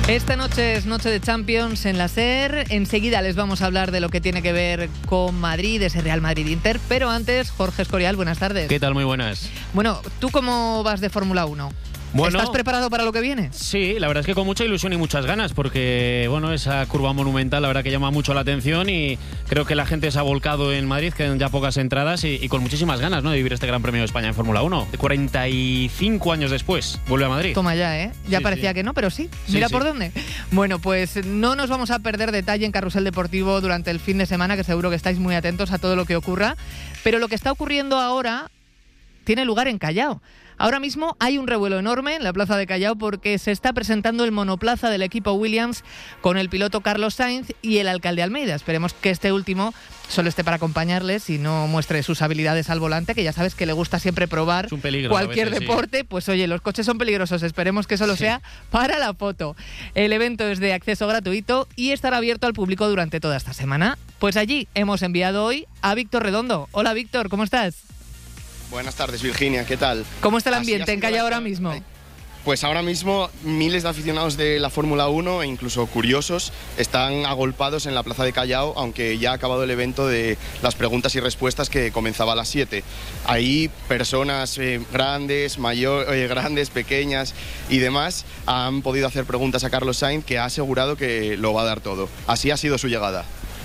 Esta noche es noche de Champions en la SER. Enseguida les vamos a hablar de lo que tiene que ver con Madrid, ese Real Madrid-Inter. Pero antes, Jorge Escorial, buenas tardes. ¿Qué tal? Muy buenas. Bueno, ¿tú cómo vas de Fórmula 1? Bueno, ¿estás preparado para lo que viene? Sí, la verdad es que con mucha ilusión y muchas ganas, porque bueno, esa curva monumental la verdad que llama mucho la atención y creo que la gente se ha volcado en Madrid, quedan ya pocas entradas y con muchísimas ganas, ¿no?, de vivir este Gran Premio de España en Fórmula 1. 45 años después vuelve a Madrid. Toma ya, ¿eh? Ya sí, parecía sí. que no, pero sí. Mira por dónde. Bueno, pues no nos vamos a perder detalle en Carrusel Deportivo durante el fin de semana, que seguro que estáis muy atentos a todo lo que ocurra. Pero lo que está ocurriendo ahora tiene lugar en Callao. Ahora mismo hay un revuelo enorme en la plaza de Callao porque se está presentando el monoplaza del equipo Williams con el piloto Carlos Sainz y el alcalde Almeida. Esperemos que este último solo esté para acompañarles y no muestre sus habilidades al volante, que ya sabes que le gusta siempre probar cualquier deporte. Sí. Pues oye, los coches son peligrosos, esperemos que solo sea para la foto. El evento es de acceso gratuito y estará abierto al público durante toda esta semana. Pues allí hemos enviado hoy a Víctor Redondo. Hola Víctor, ¿cómo estás? Buenas tardes, Virginia, ¿qué tal? ¿Cómo está el ambiente en Callao ahora mismo? Pues ahora mismo miles de aficionados de la Fórmula 1 e incluso curiosos están agolpados en la plaza de Callao, aunque ya ha acabado el evento de las preguntas y respuestas que comenzaba a las 7. Ahí personas grandes, grandes, pequeñas y demás han podido hacer preguntas a Carlos Sainz, que ha asegurado que lo va a dar todo. Así ha sido su llegada.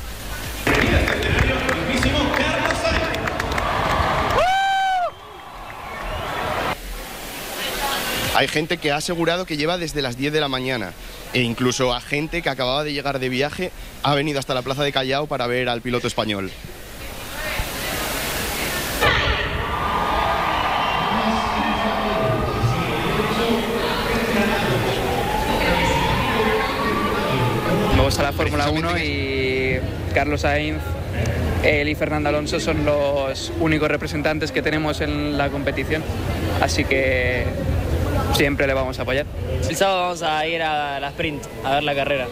Hay gente que ha asegurado que lleva desde las 10 de la mañana e incluso a gente que acababa de llegar de viaje ha venido hasta la plaza de Callao para ver al piloto español. Me gusta la Fórmula 1 y Carlos Sainz, él y Fernando Alonso son los únicos representantes que tenemos en la competición, así que siempre le vamos a apoyar. El sábado vamos a ir a la sprint, a ver la carrera.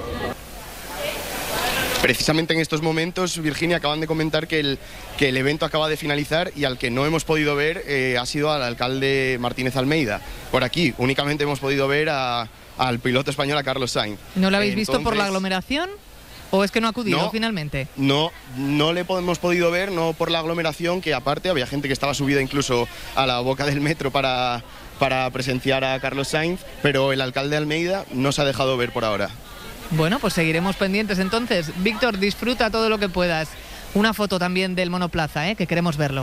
Precisamente en estos momentos, Virginia, acaban de comentar que el evento acaba de finalizar y al que no hemos podido ver ha sido al alcalde Martínez Almeida. Por aquí únicamente hemos podido ver al piloto español, a Carlos Sainz. ¿No lo habéis visto por la aglomeración? ¿O es que no ha acudido finalmente? No le hemos podido ver, no por la aglomeración, que aparte había gente que estaba subida incluso a la boca del metro para presenciar a Carlos Sainz, pero el alcalde Almeida no se ha dejado ver por ahora. Bueno, pues seguiremos pendientes entonces. Víctor, disfruta todo lo que puedas. Una foto también del monoplaza, que queremos verlo.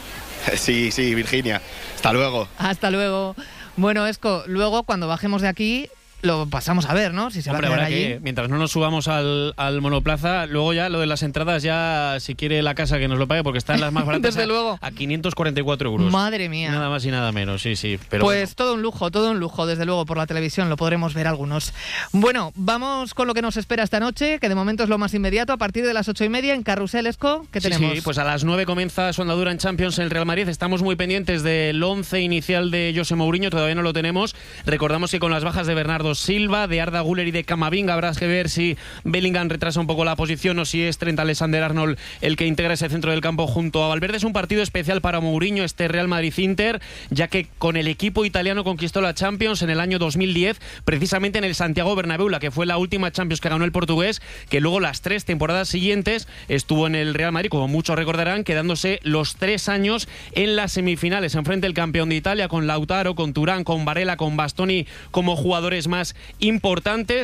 Sí, Virginia. Hasta luego. Hasta luego. Bueno, Esco, luego cuando bajemos de aquí lo pasamos a ver, ¿no? Si se va a quedar allí. Que mientras no nos subamos al monoplaza, luego ya lo de las entradas, ya si quiere la casa que nos lo pague, porque están las más baratas. Desde luego. A 544 euros. Madre mía. Nada más y nada menos, sí. Pero pues bueno. todo un lujo, desde luego, por la televisión lo podremos ver algunos. Bueno, vamos con lo que nos espera esta noche, que de momento es lo más inmediato, a partir de las 8:30 en Carrusel, Esco, ¿qué tenemos? Sí, pues a las 9 comienza su andadura en Champions en el Real Madrid. Estamos muy pendientes del 11 inicial de José Mourinho, todavía no lo tenemos. Recordamos que con las bajas de Bernardo Silva, de Arda Güler y de Camavinga habrá que ver si Bellingham retrasa un poco la posición o si es Trent Alexander-Arnold el que integra ese centro del campo junto a Valverde. Es un partido especial para Mourinho, este Real Madrid-Inter, ya que con el equipo italiano conquistó la Champions en el año 2010, precisamente en el Santiago Bernabéu, la que fue la última Champions que ganó el portugués, que luego las 3 temporadas siguientes estuvo en el Real Madrid, como muchos recordarán, quedándose los 3 años en las semifinales. Enfrente el campeón de Italia, con Lautaro, con Turán, con Varela, con Bastoni como jugadores más importantes.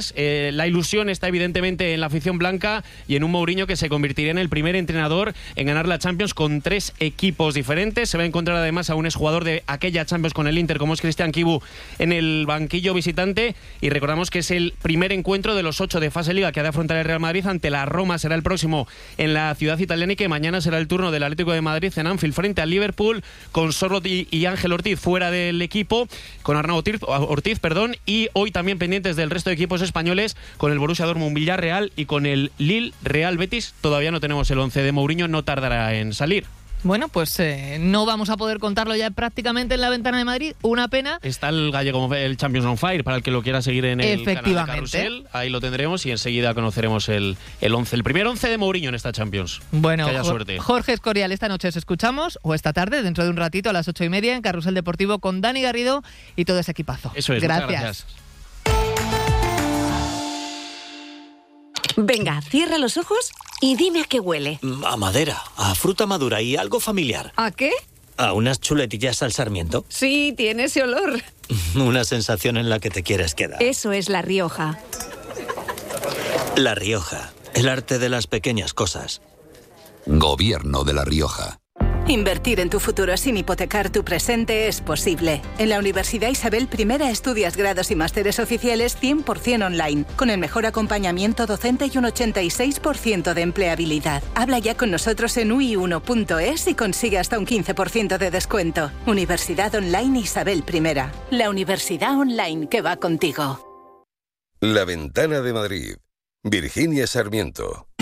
La ilusión está evidentemente en la afición blanca y en un Mourinho que se convertiría en el primer entrenador en ganar la Champions con 3 equipos diferentes. Se va a encontrar además a un exjugador de aquella Champions con el Inter, como es Cristian Chivu, en el banquillo visitante, y recordamos que es el primer encuentro de los 8 de fase Liga que ha de afrontar el Real Madrid ante la Roma. Será el próximo en la ciudad italiana y que mañana será el turno del Atlético de Madrid en Anfield frente al Liverpool, con Sorloth y Ángel Ortiz fuera del equipo, con Arnau Ortiz, y hoy también pendientes del resto de equipos españoles, con el Borussia Dortmund Villarreal y con el Lille Real Betis. Todavía no tenemos el 11 de Mourinho, no tardará en salir. Bueno, pues no vamos a poder contarlo ya prácticamente en la ventana de Madrid. Una pena. Está el gallego, el Champions on Fire, para el que lo quiera seguir en el canal de Carrusel. Ahí lo tendremos y enseguida conoceremos el 11, el primer 11 de Mourinho en esta Champions. Bueno, que haya suerte. Jorge Escorial, esta noche os escuchamos, o esta tarde, dentro de un ratito, a las 8:30 en Carrusel Deportivo con Dani Garrido y todo ese equipazo. Eso es, gracias. Venga, cierra los ojos y dime a qué huele. A madera, a fruta madura y algo familiar. ¿A qué? ¿A unas chuletillas al sarmiento? Sí, tiene ese olor. Una sensación en la que te quieres quedar. Eso es La Rioja. La Rioja, el arte de las pequeñas cosas. Gobierno de La Rioja. Invertir en tu futuro sin hipotecar tu presente es posible. En la Universidad Isabel I estudias grados y másteres oficiales 100% online, con el mejor acompañamiento docente y un 86% de empleabilidad. Habla ya con nosotros en ui1.es y consigue hasta un 15% de descuento. Universidad Online Isabel I. La universidad online que va contigo. La Ventana de Madrid. Virginia Sarmiento.